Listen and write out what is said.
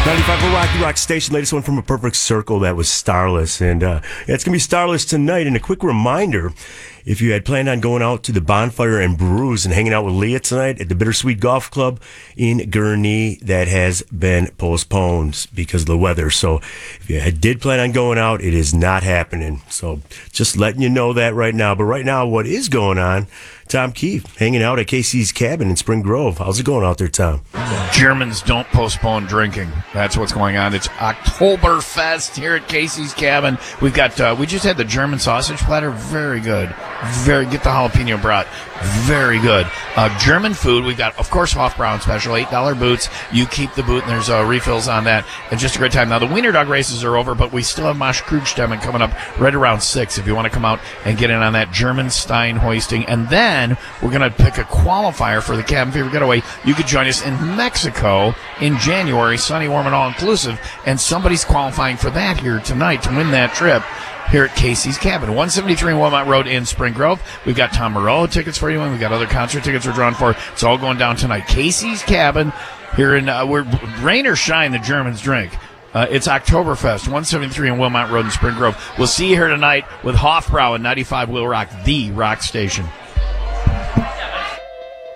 95 Rocky Rock Station, latest one from A Perfect Circle that was Starless. And it's going to be Starless tonight. And a quick reminder, if you had planned on going out to the Bonfire and Brews and hanging out with Leah tonight at the Bittersweet Golf Club in Gurnee, that has been postponed because of the weather. So if you did plan on going out, it is not happening. So just letting you know that right now. But right now, what is going on? Tom Keefe hanging out at Casey's Cabin in Spring Grove. How's it going out there, Tom? Germans don't postpone drinking. That's what's going on. It's Oktoberfest here at Casey's Cabin. We've got, we just had the German sausage platter. Very good. Get the jalapeno brat. Very good. German food. We've got, of course, Hofbraun special, $8 boots. You keep the boot, and there's refills on that. It's just a great time. Now, the Wiener Dog races are over, but we still have Mosh Krugstemmen coming up right around 6 if you want to come out and get in on that German Stein hoisting. And then we're going to pick a qualifier for the Cabin Fever Getaway. You could join us in Mexico in January, sunny, warm, and all-inclusive, and somebody's qualifying for that here tonight to win that trip here at Casey's Cabin, 173 Wilmot Road in Spring Grove. We've got Tom Morello tickets for you, and we've got other concert tickets we're drawing for. It's all going down tonight. Casey's Cabin here in, rain or shine, the Germans drink. It's Oktoberfest, 173 in Wilmot Road in Spring Grove. We'll see you here tonight with Hofbrau and 95 Will Rock, the rock station.